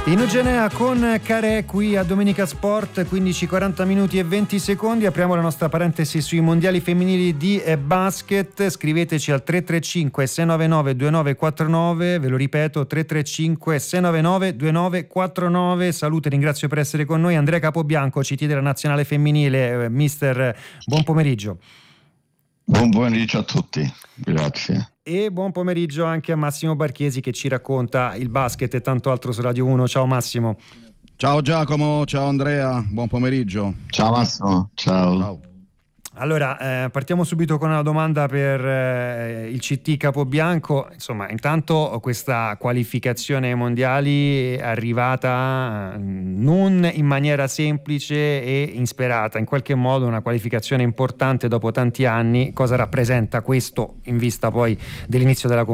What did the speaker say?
In Ugenea con Carè qui a Domenica Sport, 15:40 minuti e 20 secondi. Apriamo la nostra parentesi sui mondiali femminili di basket. Scriveteci al 335 699 2949, ve lo ripeto 335 699 2949. Saluto e ringrazio per essere con noi Andrea Capobianco, CT della nazionale femminile. Mister, buon pomeriggio. Buon pomeriggio a tutti, grazie. E buon pomeriggio anche a Massimo Barchesi che ci racconta il basket e tanto altro su Radio 1. Ciao Massimo. Ciao Giacomo, ciao Andrea, buon pomeriggio. Ciao Massimo, ciao. Allora, partiamo subito con una domanda per il CT Capobianco. Insomma, intanto questa qualificazione ai mondiali è arrivata non in maniera semplice e insperata, in qualche modo una qualificazione importante dopo tanti anni. Cosa rappresenta questo in vista poi dell'inizio della competizione?